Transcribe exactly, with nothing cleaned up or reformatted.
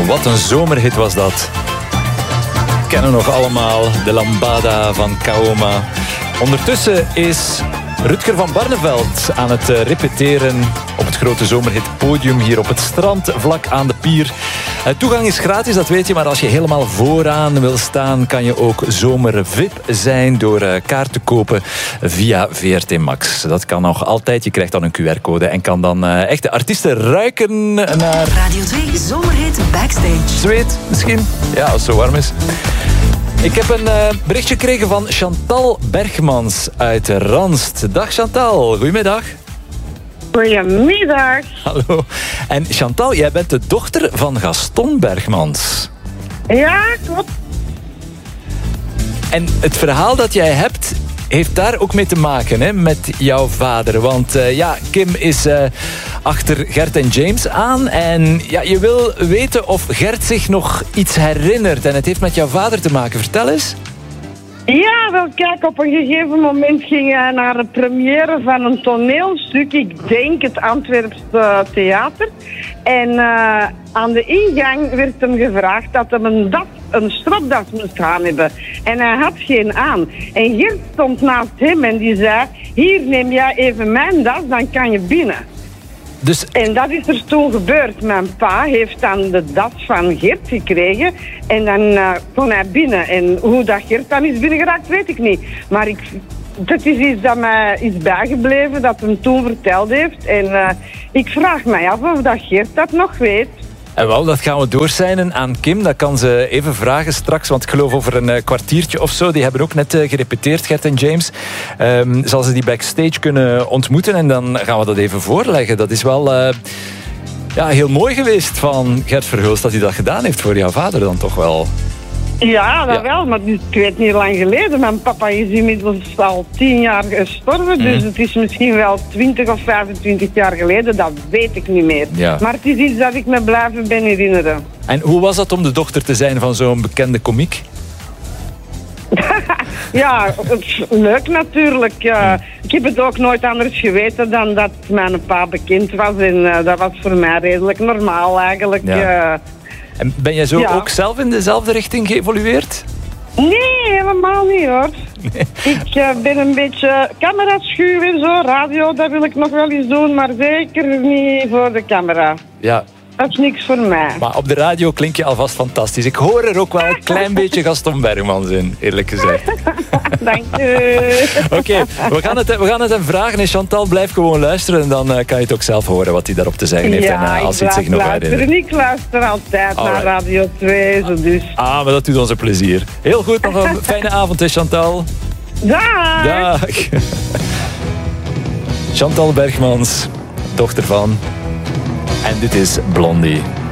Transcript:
wat een zomerhit was dat. We kennen nog allemaal de Lambada van Kaoma. Ondertussen is Rutger van Barneveld aan het repeteren op het grote zomerhitpodium hier op het strand, vlak aan de pier. Toegang is gratis, dat weet je, maar als je helemaal vooraan wil staan, kan je ook zomer V I P zijn door kaart te kopen via V R T Max. Dat kan nog altijd. Je krijgt dan een Q R-code en kan dan uh, echt de artiesten ruiken naar... Radio twee Zomerhit Backstage. Zweet, misschien? Ja, als het zo warm is. Ik heb een uh, berichtje gekregen van Chantal Bergmans uit Ranst. Dag Chantal, goedemiddag. Goedemiddag. Hallo. En Chantal, jij bent de dochter van Gaston Bergmans. Ja, klopt. En het verhaal dat jij hebt, heeft daar ook mee te maken, hè, met jouw vader. Want uh, ja, Kim is uh, achter Gert en James aan. En ja, je wil weten of Gert zich nog iets herinnert. En het heeft met jouw vader te maken. Vertel eens. Ja, wel kijk, op een gegeven moment ging hij naar de première van een toneelstuk. Ik denk het Antwerps uh, Theater. En uh, aan de ingang werd hem gevraagd dat hij een, das, een stropdas moest gaan hebben. En hij had geen aan. En Gert stond naast hem en die zei... Hier, neem jij even mijn das, dan kan je binnen. Dus... En dat is er toen gebeurd. Mijn pa heeft dan de das van Gert gekregen en dan uh, kon hij binnen. En hoe dat Gert dan is binnengeraakt, weet ik niet. Maar ik, dat is iets dat mij is bijgebleven, dat hem toen verteld heeft. En uh, ik vraag mij af of dat Gert dat nog weet. En wel, dat gaan we doorzijnen aan Kim. Dat kan ze even vragen straks, want ik geloof over een uh, kwartiertje of zo. Die hebben ook net uh, gerepeteerd, Gert en James. Um, zal ze die backstage kunnen ontmoeten en dan gaan we dat even voorleggen. Dat is wel uh, ja, heel mooi geweest van Gert Verhulst dat hij dat gedaan heeft voor jouw vader dan toch wel. Ja, dat ja. wel, maar ik weet niet lang geleden. Mijn papa is inmiddels al tien jaar gestorven, mm. dus het is misschien wel twintig of vijfentwintig jaar geleden, dat weet ik niet meer. Ja. Maar het is iets dat ik me blijven ben herinneren. En hoe was dat om de dochter te zijn van zo'n bekende komiek? Ja, het is leuk natuurlijk. Ja. Ik heb het ook nooit anders geweten dan dat mijn pa bekend was en uh, dat was voor mij redelijk normaal eigenlijk. Ja. Uh, En ben jij zo ja. ook zelf in dezelfde richting geëvolueerd? Nee, helemaal niet hoor. Nee. Ik uh, ben een beetje cameraschuw en zo. Radio, dat wil ik nog wel eens doen, maar zeker niet voor de camera. Ja. Dat is niks voor mij. Maar op de radio klink je alvast fantastisch. Ik hoor er ook wel een klein beetje Gaston Bergmans in, eerlijk gezegd. Dank je. Oké, okay, we gaan het, we gaan het hem vragen. En Chantal, blijf gewoon luisteren en dan uh, kan je het ook zelf horen wat hij daarop te zeggen heeft. Ja, en, uh, als hij zich nog herinnert. Ik luister altijd Alright. naar Radio twee. Zo dus. Ah, maar dat doet ons een plezier. Heel goed, nog een fijne avond, hè, Chantal. Dag. Dag. Chantal Bergmans, dochter van... En dit is Blondie.